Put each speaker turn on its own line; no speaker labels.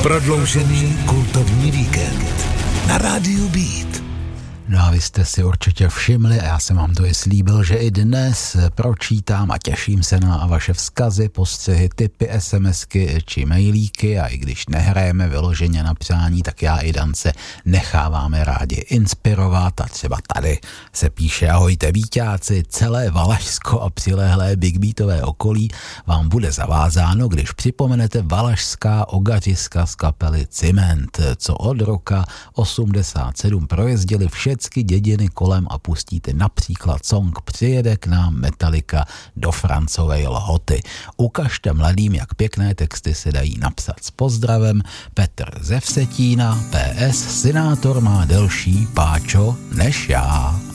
Prodloužený kultovní víkend na rádiu Beat.
No a vy jste si určitě všimli, a já jsem vám to i slíbil, že i dnes pročítám a těším se na vaše vzkazy, postřehy, tipy, SMSky či mailíky, a i když nehrajeme vyloženě na přání, tak já i Dance necháváme rádi inspirovat, a třeba tady se píše: ahojte víťáci, celé Valašsko a přilehlé Big Beatové okolí vám bude zavázáno, když připomenete valašská ogařiska z kapely Ciment, co od roka 87 projezdili všechny dědiny kolem a pustíte například song Přijede k nám Metallica do Francovej Lhoty. Ukažte mladým, jak pěkné texty se dají napsat. S pozdravem, Petr ze Vsetína. PS, Synátor má delší páčo než já.